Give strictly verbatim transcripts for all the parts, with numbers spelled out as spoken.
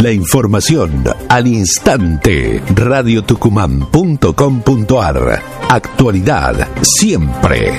La información al instante. radio tucumán punto com punto ar. Actualidad siempre.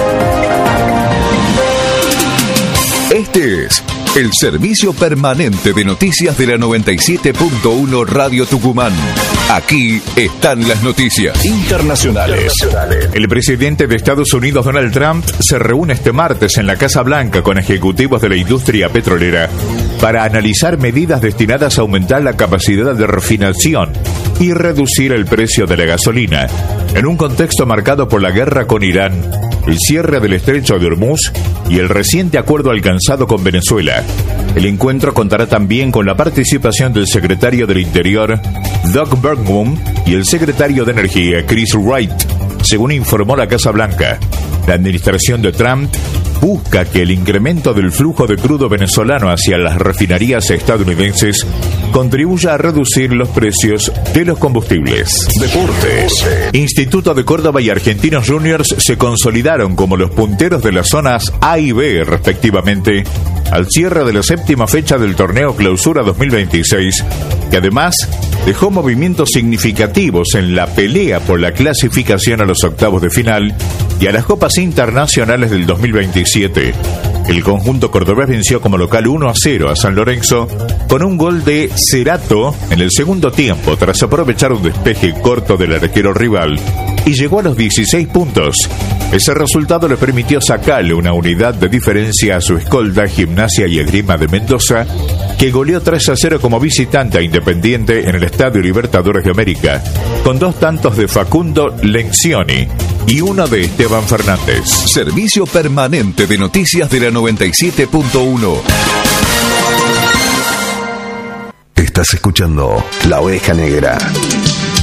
Este es el servicio permanente de noticias de la noventa y siete punto uno Radio Tucumán. Aquí están las noticias internacionales. El presidente de Estados Unidos, Donald Trump, se reúne este martes en la Casa Blanca con ejecutivos de la industria petrolera para analizar medidas destinadas a aumentar la capacidad de refinación y reducir el precio de la gasolina, en un contexto marcado por la guerra con Irán, el cierre del estrecho de Hormuz y el reciente acuerdo alcanzado con Venezuela. El encuentro contará también con la participación del secretario del Interior, Doug Burgum, y el secretario de Energía, Chris Wright, según informó la Casa Blanca. La administración de Trump busca que el incremento del flujo de crudo venezolano hacia las refinerías estadounidenses contribuya a reducir los precios de los combustibles. Deportes. Instituto de Córdoba y Argentinos Juniors se consolidaron como los punteros de las zonas A y B, respectivamente, al cierre de la séptima fecha del torneo Clausura dos mil veintiséis, que además dejó movimientos significativos en la pelea por la clasificación a los octavos de final y a las copas internacionales del dos mil veintisiete. El conjunto cordobés venció como local uno a cero a San Lorenzo con un gol de Cerato en el segundo tiempo tras aprovechar un despeje corto del arquero rival y llegó a los dieciséis puntos. Ese resultado le permitió sacarle una unidad de diferencia a su escolta Gimnasia y Esgrima de Mendoza, que goleó tres a cero como visitante a Independiente en el Estadio Libertadores de América, con dos tantos de Facundo Lencioni y uno de Esteban Fernández. Servicio permanente de noticias de la noventa y siete punto uno. Estás escuchando La Oveja Negra.